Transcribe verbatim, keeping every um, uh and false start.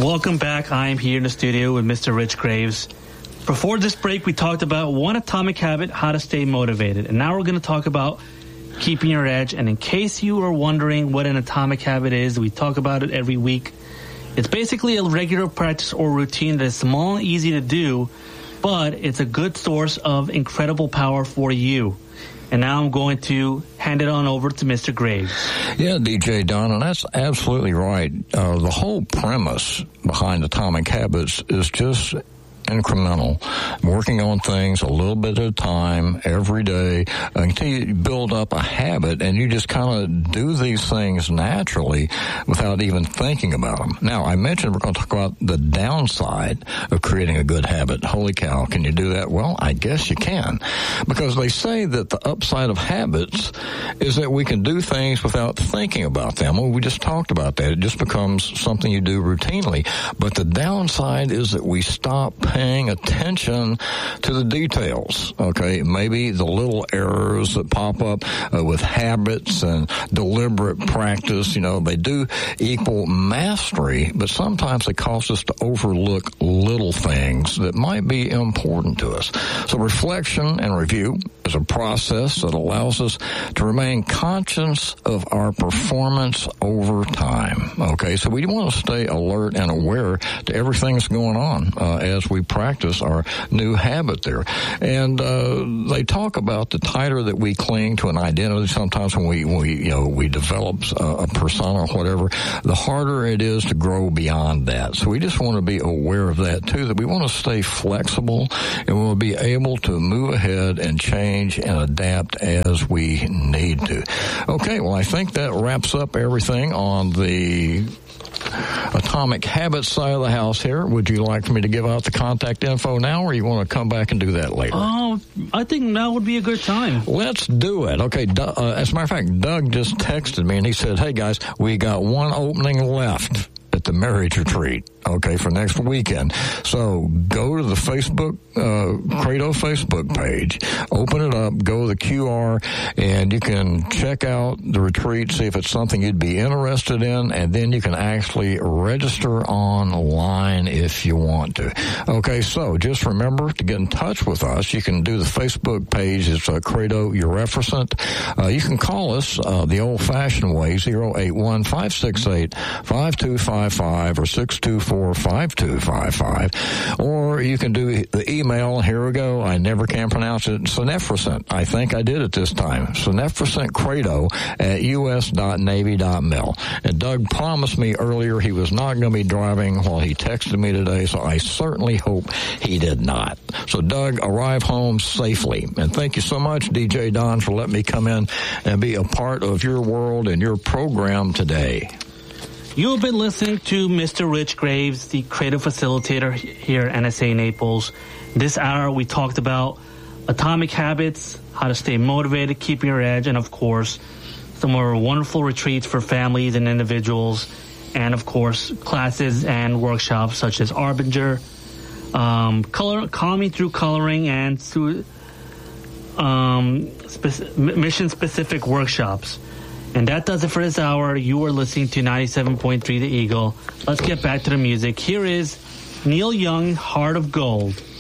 Welcome back. I am here in the studio with Mister Rich Graves. Before this break, we talked about one atomic habit, how to stay motivated. And now we're going to talk about keeping your edge. And in case you are wondering what an atomic habit is, we talk about it every week. It's basically a regular practice or routine that is small and easy to do, but it's a good source of incredible power for you. And now I'm going to hand it on over to Mister Graves. Yeah, D J Don, and that's absolutely right. Uh, the whole premise behind Atomic Habits is just incremental, working on things a little bit at a time every day until you build up a habit, and you just kind of do these things naturally without even thinking about them. Now, I mentioned we're going to talk about the downside of creating a good habit. Holy cow, can you do that? Well, I guess you can, because they say that the upside of habits is that we can do things without thinking about them. Well, we just talked about that. It just becomes something you do routinely. But the downside is that we stop paying attention to the details, okay? Maybe the little errors that pop up uh, with habits and deliberate practice, you know, they do equal mastery, but sometimes they cause us to overlook little things that might be important to us. So reflection and review is a process that allows us to remain conscious of our performance over time, okay? So we want to stay alert and aware to everything that's going on uh, as we practice our new habit there. And uh, they talk about the tighter that we cling to an identity, sometimes when we, when we you know, we develop a, a persona or whatever, the harder it is to grow beyond that. So we just want to be aware of that too, that we want to stay flexible and we'll be able to move ahead and change and adapt as we need to. Okay, well, I think that wraps up everything on the Atomic Habits side of the house here. Would you like for me to give out the contact info now, or you want to come back and do that later? Oh, I think now would be a good time. Let's do it. Okay, uh, as a matter of fact, Doug just texted me and he said, hey guys, we got one opening left at the marriage retreat, okay, for next weekend. So go to the Facebook, uh, Credo Facebook page, open it up, go to the Q R, and you can check out the retreat, see if it's something you'd be interested in, and then you can actually register online if you want to. Okay, so just remember to get in touch with us. You can do the Facebook page. It's uh, Credo Eureficent. Uh, you can call us uh, the old-fashioned way, zero eight one, five six eight, five two five five or six two four, five two five five, or you can do the email. Here we go. I never can pronounce it. Synefricent. I think I did it this time. Synefricent Credo at u s dot navy dot mil. And Doug promised me earlier he was not going to be driving while he texted me today, so I certainly hope he did not. So Doug, arrive home safely. And thank you so much, D J Don, for letting me come in and be a part of your world and your program today. You have been listening to Mister Rich Graves, the creative facilitator here at N S A Naples. This hour, we talked about atomic habits, how to stay motivated, keeping your edge, and, of course, some more wonderful retreats for families and individuals, and, of course, classes and workshops such as Arbinger, um, color, calming through coloring, and through um, speci- mission-specific workshops. And that does it for this hour. You are listening to ninety-seven point three The Eagle. Let's get back to the music. Here is Neil Young, Heart of Gold.